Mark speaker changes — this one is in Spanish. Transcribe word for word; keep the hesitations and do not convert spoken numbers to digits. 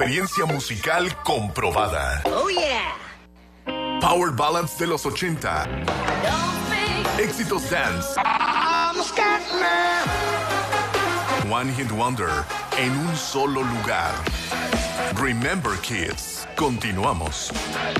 Speaker 1: Experiencia musical comprobada.
Speaker 2: Oh yeah.
Speaker 1: Power ballads de los ochenta. Éxitos dance. One Hit Wonder en un solo lugar. Remember Kids. Continuamos.